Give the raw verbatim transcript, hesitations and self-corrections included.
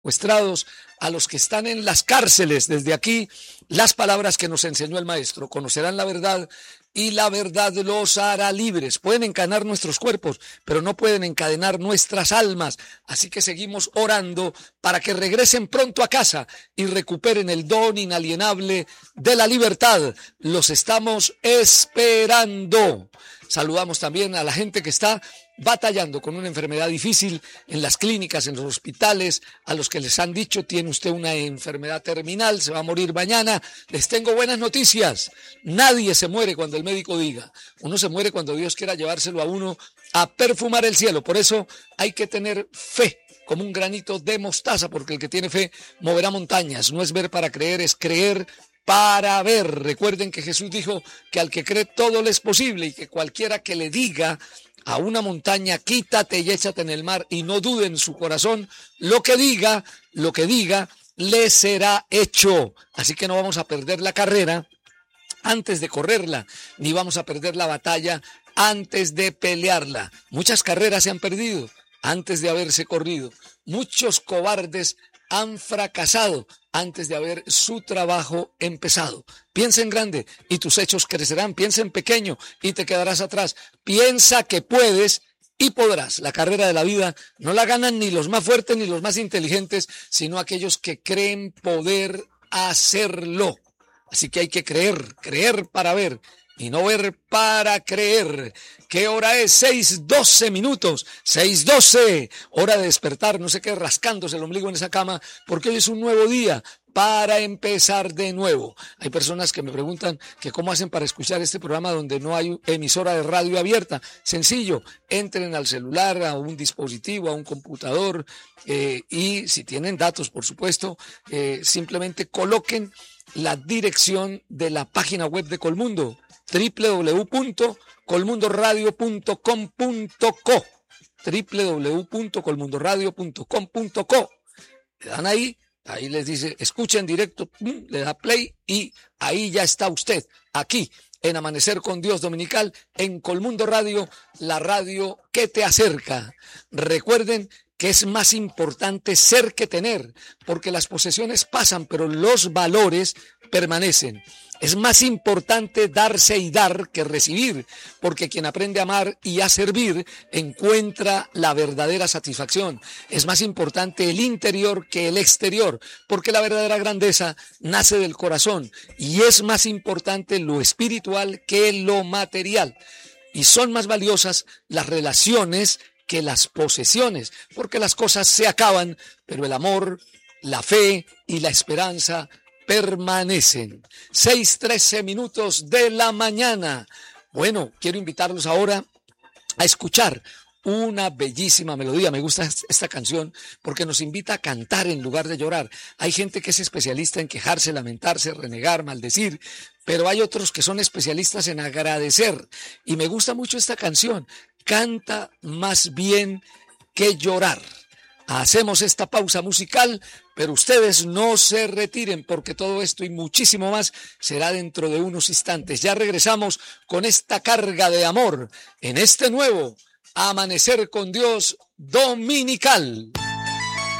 secuestrados, a los que están en las cárceles. Desde aquí, las palabras que nos enseñó el Maestro: conocerán la verdad y la verdad los hará libres. Pueden encadenar nuestros cuerpos, pero no pueden encadenar nuestras almas. Así que seguimos orando para que regresen pronto a casa y recuperen el don inalienable de la libertad. Los estamos esperando. Saludamos también a la gente que está batallando con una enfermedad difícil en las clínicas, en los hospitales, a los que les han dicho: tiene usted una enfermedad terminal, se va a morir mañana. Les tengo buenas noticias. Nadie se muere cuando el médico diga. Uno se muere cuando Dios quiera llevárselo a uno a perfumar el cielo. Por eso hay que tener fe, como un granito de mostaza, porque el que tiene fe moverá montañas. No es ver para creer, es creer para ver. Recuerden que Jesús dijo que al que cree todo le es posible, y que cualquiera que le diga a una montaña: quítate y échate en el mar, y no dude en su corazón, lo que diga, lo que diga, le será hecho. Así que no vamos a perder la carrera antes de correrla, ni vamos a perder la batalla antes de pelearla. Muchas carreras se han perdido antes de haberse corrido. Muchos cobardes han fracasado antes de haber su trabajo empezado. Piensa en grande y tus hechos crecerán. Piensa en pequeño y te quedarás atrás. Piensa que puedes y podrás. La carrera de la vida no la ganan ni los más fuertes ni los más inteligentes, sino aquellos que creen poder hacerlo. Así que hay que creer, creer para ver y no ver para creer. ¿Qué hora es? seis doce minutos, seis doce, hora de despertar. No se quede rascándose el ombligo en esa cama, porque hoy es un nuevo día para empezar de nuevo. Hay personas que me preguntan que cómo hacen para escuchar este programa donde no hay emisora de radio abierta. Sencillo, entren al celular, a un dispositivo, a un computador, eh, y si tienen datos, por supuesto, eh, simplemente coloquen la dirección de la página web de Colmundo: doble u doble u doble u punto colmundoradio punto com punto co, doble u doble u doble u punto colmundoradio punto com punto co. Le dan ahí, ahí les dice escuchen directo, le da play y ahí ya está usted, aquí en Amanecer con Dios Dominical, en Colmundo Radio, la radio que te acerca. Recuerden que es más importante ser que tener, porque las posesiones pasan, pero los valores permanecen. Es más importante darse y dar que recibir, porque quien aprende a amar y a servir encuentra la verdadera satisfacción. Es más importante el interior que el exterior, porque la verdadera grandeza nace del corazón, y es más importante lo espiritual que lo material. Y son más valiosas las relaciones que las posesiones, porque las cosas se acaban, pero el amor, la fe y la esperanza permanecen. seis trece minutos de la mañana. Bueno, quiero invitarlos ahora a escuchar una bellísima melodía. Me gusta esta canción porque nos invita a cantar en lugar de llorar. Hay gente que es especialista en quejarse, lamentarse, renegar, maldecir, pero hay otros que son especialistas en agradecer. Y me gusta mucho esta canción: canta más bien que llorar. Hacemos esta pausa musical, pero ustedes no se retiren, porque todo esto y muchísimo más será dentro de unos instantes. Ya regresamos con esta carga de amor en este nuevo Amanecer con Dios Dominical.